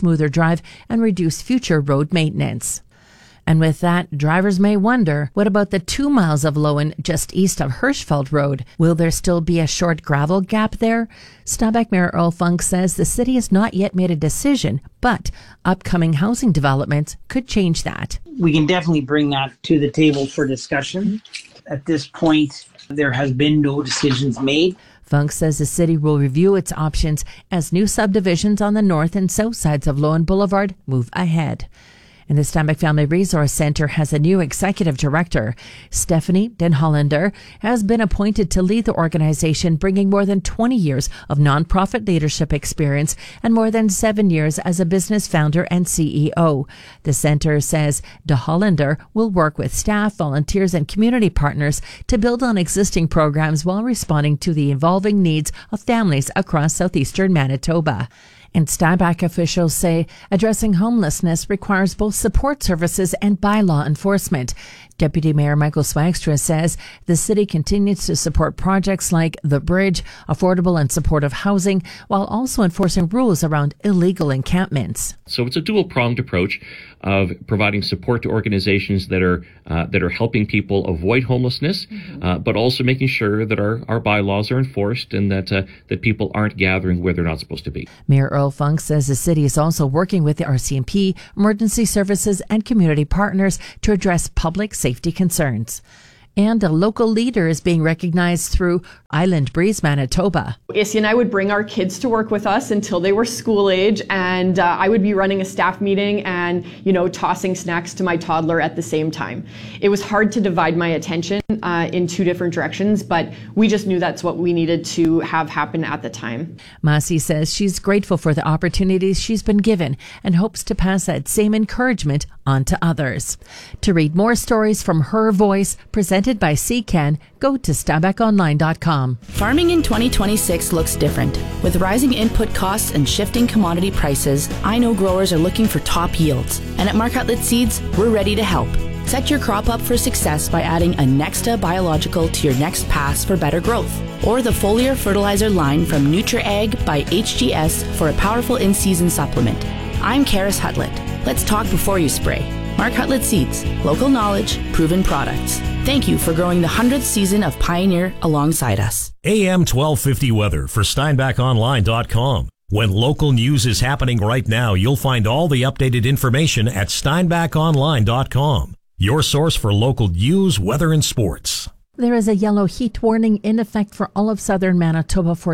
smoother drive and reduce future road maintenance. And with that, drivers may wonder, what about the 2 miles of Lowen just east of Hirschfeld Road? Will there still be a short gravel gap there? Steinbach Mayor Earl Funk says the city has not yet made a decision, but upcoming housing developments could change that. We can definitely bring that to the table for discussion. At this point, there has been no decisions made. Funk says the city will review its options as new subdivisions on the north and south sides of Lowen Boulevard move ahead. And the Steinbach Family Resource Center has a new executive director. Stephanie Den Hollander has been appointed to lead the organization, bringing more than 20 years of nonprofit leadership experience and more than 7 years as a business founder and CEO. The center says De Hollander will work with staff, volunteers, and community partners to build on existing programs while responding to the evolving needs of families across southeastern Manitoba. And Steinbach officials say addressing homelessness requires both support services and bylaw enforcement. Deputy Mayor Michael Swagstra says the city continues to support projects like The Bridge, affordable and supportive housing, while also enforcing rules around illegal encampments. So it's a dual-pronged approach of providing support to organizations that are helping people avoid homelessness, but also making sure that our bylaws are enforced and that people aren't gathering where they're not supposed to be. Mayor Earl Funk says the city is also working with the RCMP, emergency services, and community partners to address public safety concerns. And a local leader is being recognized through Island Breeze Manitoba. Issy and I would bring our kids to work with us until they were school age, and I would be running a staff meeting and, tossing snacks to my toddler at the same time. It was hard to divide my attention in two different directions, but we just knew that's what we needed to have happen at the time. Masi says she's grateful for the opportunities she's been given and hopes to pass that same encouragement on to others. To read more stories from her voice, presented by CCAN, go to SteinbachOnline.com. Farming in 2026 looks different. With rising input costs and shifting commodity prices, I know growers are looking for top yields. And at Mark Hutlett Seeds, we're ready to help. Set your crop up for success by adding a Nexta biological to your next pass for better growth. Or the foliar fertilizer line from NutriAg by HGS for a powerful in-season supplement. I'm Karis Hutlett. Let's talk before you spray. Mark Hutlett Seeds. Local knowledge, proven products. Thank you for growing the 100th season of Pioneer alongside us. AM 1250 weather for SteinbachOnline.com. When local news is happening right now, you'll find all the updated information at SteinbachOnline.com. Your source for local news, weather, and sports. There is a yellow heat warning in effect for all of southern Manitoba for